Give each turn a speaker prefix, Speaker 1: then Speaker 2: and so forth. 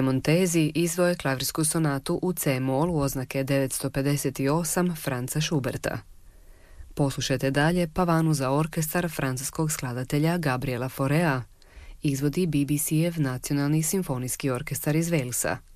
Speaker 1: Piemontesi izvoje klavirsku sonatu u C-molu oznake 958 Franza Schuberta. Poslušajte dalje Pavanu za orkestar francuskog skladatelja Gabriela Faurea, izvodi BBC-ev nacionalni simfonijski orkestar iz Walesa.